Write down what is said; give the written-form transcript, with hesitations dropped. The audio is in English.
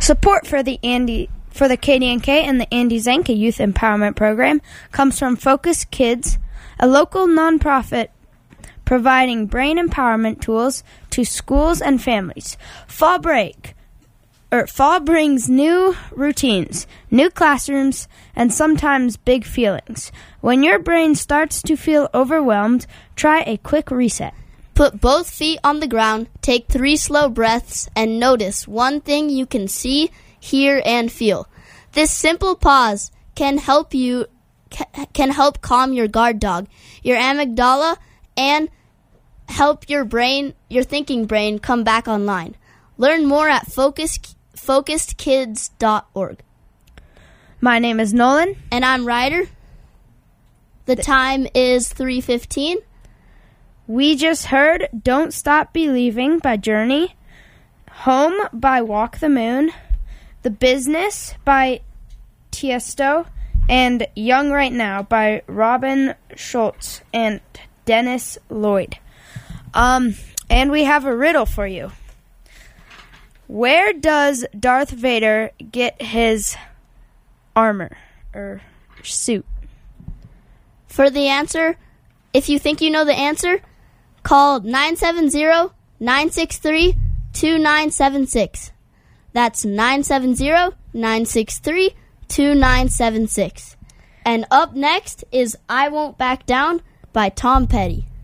Support for the KDNK and the Andy Zanka Youth Empowerment Program comes from Focus Kids, a local nonprofit providing brain empowerment tools to schools and families. Fall brings new routines, new classrooms, and sometimes big feelings. When your brain starts to feel overwhelmed, try a quick reset. Put both feet on the ground, take 3 slow breaths, and notice one thing you can see, hear, and feel. This simple pause can help calm your guard dog, your amygdala, and help your thinking brain come back online. Learn more at focusedkids.org. My name is Nolan. And I'm Ryder. The time is 3:15. We just heard Don't Stop Believing by Journey, Home by Walk the Moon, The Business by Tiesto, and Young Right Now by Robin Schultz and Dennis Lloyd. And we have a riddle for you. Where does Darth Vader get his armor or suit? For the answer, if you think you know the answer, call 970-963-2976. That's 970-963-2976. And up next is I Won't Back Down by Tom Petty.